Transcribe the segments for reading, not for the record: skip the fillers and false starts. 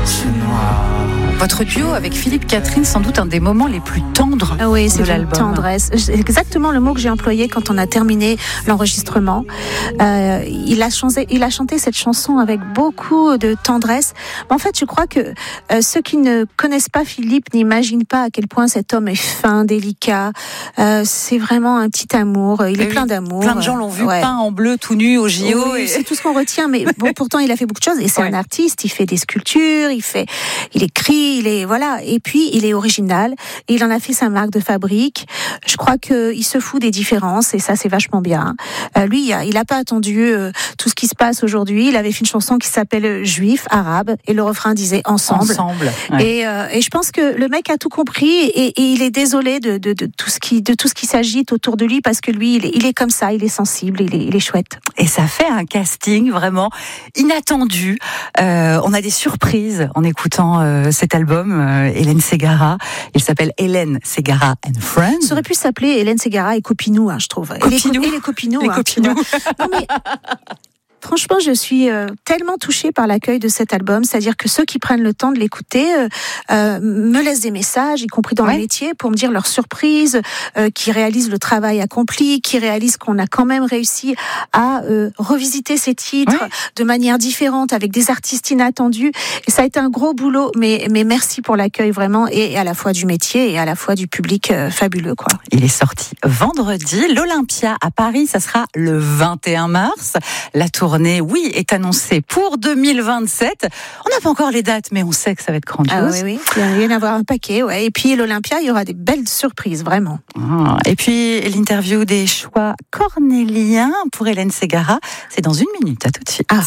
Votre duo avec Philippe Catherine, sans doute un des moments les plus tendres oui, de l'album. C'est une tendresse. C'est exactement le mot que j'ai employé quand on a terminé l'enregistrement. Il a chanté cette chanson avec beaucoup de tendresse. En fait, je crois que ceux qui ne connaissent pas Philippe n'imaginent pas à quel point cet homme est fin, délicat. C'est vraiment un petit amour. Il est plein d'amour. Plein de gens l'ont vu peint en bleu tout nu au JO. Oui, c'est tout ce qu'on retient. Mais bon, pourtant, il a fait beaucoup de choses. Et c'est un artiste. Il fait des sculptures. Il écrit. Et puis il est original et il en a fait sa marque de fabrique. Je crois qu'il se fout des différences et ça c'est vachement bien. Lui, il a pas attendu tout ce qui se passe aujourd'hui. Il avait fait une chanson qui s'appelle Juif, arabe et le refrain disait ensemble. Ouais. Et je pense que le mec a tout compris et il est désolé de tout ce qui s'agite autour de lui parce que lui il est comme ça, il est sensible, il est chouette. Et ça fait un casting vraiment inattendu. On a des surprises en écoutant cet album, Hélène Ségara. Il s'appelle Hélène Ségara and Friends. Ça aurait pu s'appeler Hélène Ségara et Copinou, je trouve. Copinou. Et les Copinous. Les Copinous. Non, mais franchement, je suis tellement touchée par l'accueil de cet album. C'est-à-dire que ceux qui prennent le temps de l'écouter me laissent des messages, y compris dans le métier, pour me dire leurs surprises, qui réalisent le travail accompli, qui réalisent qu'on a quand même réussi à revisiter ces titres de manière différente, avec des artistes inattendus. Et ça a été un gros boulot, mais merci pour l'accueil vraiment, et à la fois du métier et à la fois du public fabuleux, quoi. Il est sorti vendredi. L'Olympia à Paris, ça sera le 21 mars. La tournée, est annoncée pour 2027. On n'a pas encore les dates, mais on sait que ça va être grandiose. Oui. Il va y en avoir un paquet, Et puis l'Olympia, il y aura des belles surprises, vraiment. Et puis l'interview des choix cornéliens pour Hélène Ségara, c'est dans 1 minute. À tout de suite.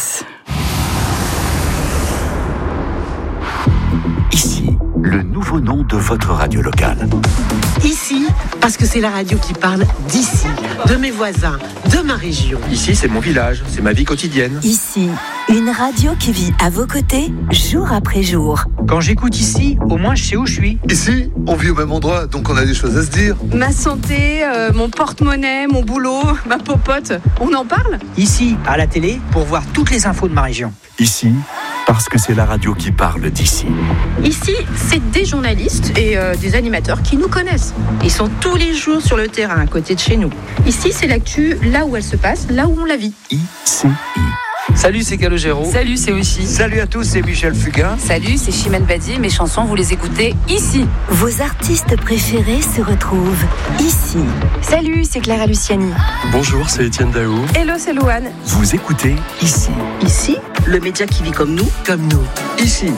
Ici, le nouveau nom de votre radio locale. Ici, parce que c'est la radio qui parle d'ici, de mes voisins, de ma région. Ici, c'est mon village, c'est ma vie quotidienne. Ici, une radio qui vit à vos côtés, jour après jour. Quand j'écoute ici, au moins je sais où je suis. Ici, on vit au même endroit, donc on a des choses à se dire. Ma santé, mon porte-monnaie, mon boulot, ma popote, on en parle ? Ici, à la télé, pour voir toutes les infos de ma région. Ici, parce que c'est la radio qui parle d'ici. Ici, c'est des journalistes et des animateurs qui nous connaissent. Ils sont tous les jours sur le terrain, à côté de chez nous. Ici, c'est l'actu, là où elle se passe, là où on la vit. ICI. Salut, c'est Calogero. Salut, c'est Oshi. Salut à tous, c'est Michel Fugain. Salut, c'est Chimène Badi. Mes chansons, vous les écoutez ici. Vos artistes préférés se retrouvent ici. Salut, c'est Clara Luciani. Bonjour, c'est Étienne Daou. Hello, c'est Louane. Vous écoutez ici. Ici, le média qui vit comme nous. Ici.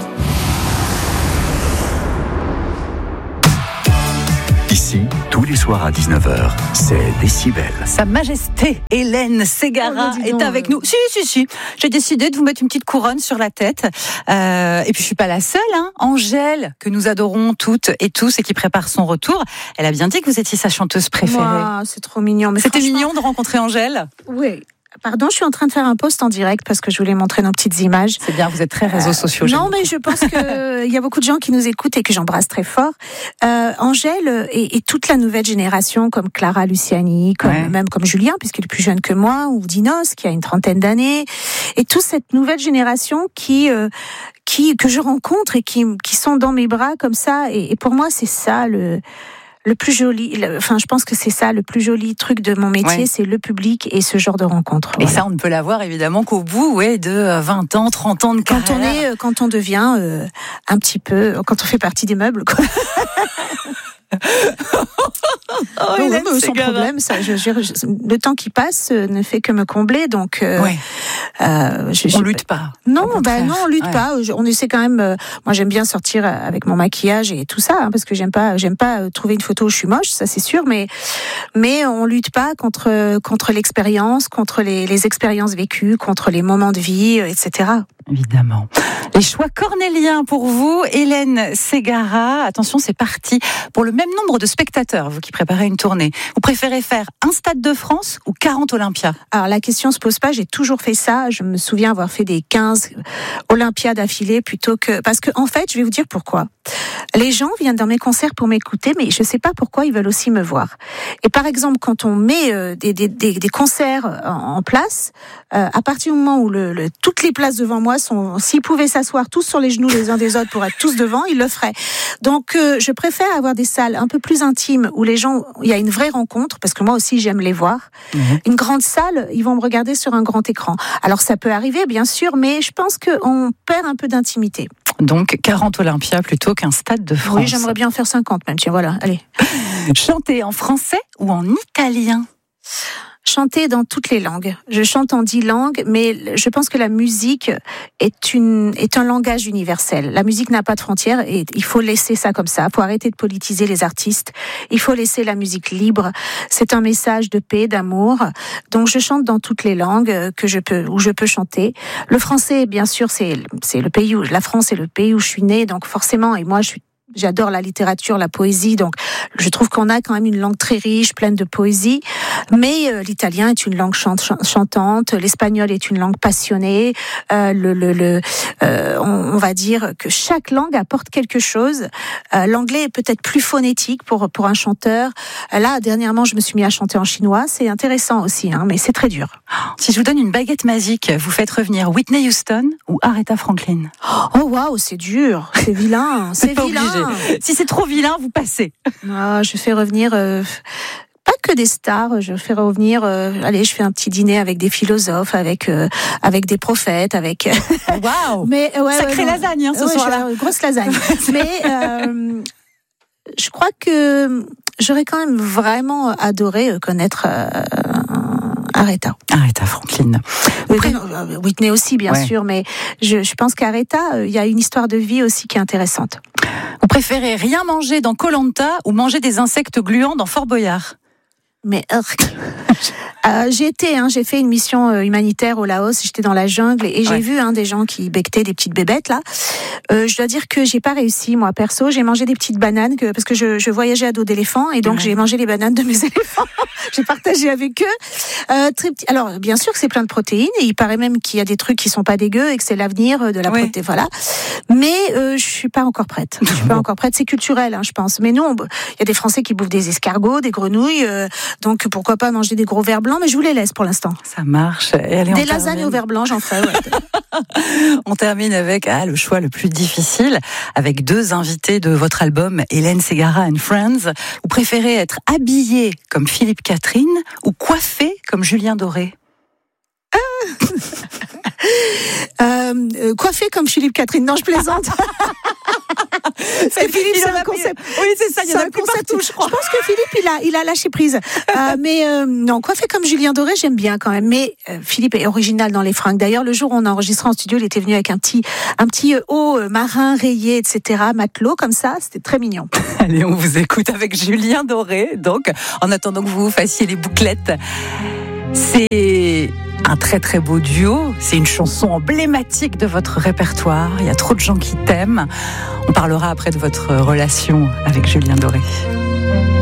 Ici, tous les soirs à 19h, c'est Décibel. Sa Majesté Hélène Ségara est avec nous. Si. J'ai décidé de vous mettre une petite couronne sur la tête. Et puis je suis pas la seule. Angèle, que nous adorons toutes et tous et qui prépare son retour. Elle a bien dit que vous étiez sa chanteuse préférée. Wow, c'est trop mignon. Mais c'était mignon de rencontrer Angèle. Oui. Pardon, je suis en train de faire un post en direct parce que je voulais montrer nos petites images. C'est bien, vous êtes très réseaux sociaux. Non, mais je pense qu'il y a beaucoup de gens qui nous écoutent et que j'embrasse très fort. Angèle et toute la nouvelle génération, comme Clara Luciani, même comme Julien, puisqu'il est plus jeune que moi, ou Dinos, qui a une 30aine d'années, et toute cette nouvelle génération que je rencontre et qui sont dans mes bras comme ça. Et pour moi, c'est ça le plus joli, je pense que c'est ça le plus joli truc de mon métier, c'est le public et ce genre de rencontre. Et ça, on ne peut l'avoir évidemment qu'au bout de 20 ans, 30 ans de carrière. Quand on devient un petit peu, quand on fait partie des meubles, quoi. Sans problème, ça, le temps qui passe ne fait que me combler, donc on lutte pas. Non, on lutte pas. On essaie quand même. Moi, j'aime bien sortir avec mon maquillage et tout ça, parce que j'aime pas trouver une photo où je suis moche, ça c'est sûr, mais on lutte pas contre l'expérience, contre les expériences vécues, contre les moments de vie, etc. Évidemment. Les choix cornéliens pour vous, Hélène Ségara. Attention, c'est parti pour le même même nombre de spectateurs, vous qui préparez une tournée, vous préférez faire un Stade de France ou 40 Olympia? Alors la question se pose pas, j'ai toujours fait ça. Je me souviens avoir fait des 15 Olympiades d'affilée plutôt que... Parce que en fait, je vais vous dire pourquoi. Les gens viennent dans mes concerts pour m'écouter, mais je sais pas pourquoi ils veulent aussi me voir. Et par exemple, quand on met des concerts en place, à partir du moment où toutes les places devant moi sont... S'ils pouvaient s'asseoir tous sur les genoux les uns des autres pour être tous devant, ils le feraient. Donc je préfère avoir des salles un peu plus intimes où les gens, il y a une vraie rencontre, parce que moi aussi j'aime les voir. Une grande salle, ils vont me regarder sur un grand écran. Alors ça peut arriver bien sûr, mais je pense qu'on perd un peu d'intimité. Donc 40 Olympia plutôt qu'un Stade de France. Oui, j'aimerais bien faire 50 même, tiens voilà, allez. Chanter en français ou en italien? Chanter dans toutes les langues. Je chante en 10 langues, mais je pense que la musique est un langage universel. La musique n'a pas de frontières et il faut laisser ça comme ça. Il faut arrêter de politiser les artistes. Il faut laisser la musique libre. C'est un message de paix, d'amour. Donc je chante dans toutes les langues où je peux chanter. Le français, bien sûr, c'est le pays où la France est le pays où je suis née, donc forcément. Et moi, j'adore la littérature, la poésie, donc je trouve qu'on a quand même une langue très riche, pleine de poésie. Mais l'italien est une langue chantante, l'espagnol est une langue passionnée. On va dire que chaque langue apporte quelque chose. L'anglais est peut-être plus phonétique pour un chanteur. Là, dernièrement, je me suis mis à chanter en chinois. C'est intéressant aussi, mais c'est très dur. Si je vous donne une baguette magique, vous faites revenir Whitney Houston ou Aretha Franklin? Oh waouh, c'est dur, c'est vilain, c'est vilain. Obligé. Si c'est trop vilain, vous passez. Je fais revenir pas que des stars, je fais revenir je fais un petit dîner avec des philosophes, avec des prophètes, avec waouh. Mais sacrée lasagne ce soir-là. Grosse lasagne. Mais je crois que j'aurais quand même vraiment adoré connaître Aretha Franklin. Whitney aussi, bien sûr, mais je pense qu'Aretha, il y a une histoire de vie aussi qui est intéressante. Vous préférez rien manger dans Koh-Lanta ou manger des insectes gluants dans Fort Boyard? Mais j'ai fait une mission humanitaire au Laos, j'étais dans la jungle et j'ai vu des gens qui becquetaient des petites bébêtes là. Je dois dire que j'ai pas réussi moi perso, j'ai mangé des petites bananes parce que je voyageais à dos d'éléphant et donc j'ai mangé les bananes de mes éléphants. J'ai partagé avec eux. Très petit. Alors bien sûr que c'est plein de protéines et il paraît même qu'il y a des trucs qui sont pas dégueux et que c'est l'avenir de la protéine, voilà. Mais je suis pas encore prête. Je suis pas encore prête, c'est culturel je pense. Mais nous il y a des Français qui bouffent des escargots, des grenouilles. Donc pourquoi pas manger des gros vers blancs, mais je vous les laisse pour l'instant. Ça marche. Et allez, des lasagnes au vers blanc, j'en ferai. On termine avec le choix le plus difficile, avec 2 invités de votre album, Hélène Ségara and Friends. Vous préférez être habillé comme Philippe Catherine ou coiffé comme Julien Doré? Coiffé comme Philippe Catherine. Non, je plaisante. C'est Philippe, c'est un concept. Oui, c'est ça, il y en a plus partout, je crois. Je pense que Philippe, il a lâché prise. Mais non, coiffé comme Julien Doré, j'aime bien quand même. Mais Philippe est original dans les fringues. D'ailleurs, le jour où on a enregistré en studio, il était venu avec un petit haut marin rayé, etc., matelot, comme ça. C'était très mignon. Allez, on vous écoute avec Julien Doré. Donc, en attendant que vous fassiez les bouclettes, c'est un très très beau duo, c'est une chanson emblématique de votre répertoire, il y a trop de gens qui t'aiment. On parlera après de votre relation avec Julien Doré.